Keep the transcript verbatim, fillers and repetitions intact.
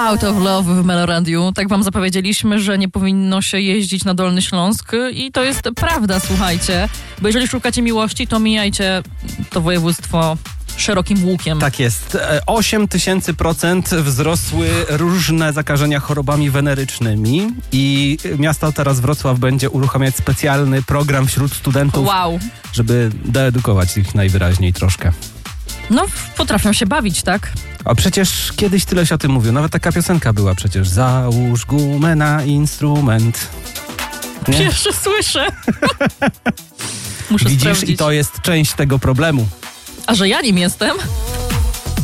Out of Love w Meloradiu. Tak wam zapowiedzieliśmy, że nie powinno się jeździć na Dolny Śląsk i to jest prawda, słuchajcie. Bo jeżeli szukacie miłości, to mijajcie to województwo szerokim łukiem. Tak jest. osiem tysięcy procent wzrosły różne zakażenia chorobami wenerycznymi i miasto teraz Wrocław będzie uruchamiać specjalny program wśród studentów, Wow. żeby doedukować ich najwyraźniej troszkę. No, potrafią się bawić, tak? A przecież kiedyś tyle się o tym mówił. Nawet taka piosenka była przecież. Załóż gumę na instrument. Nie? Pierwsze słyszę. Muszę Widzisz, sprawdzić. i to jest część tego problemu. A że ja nim jestem?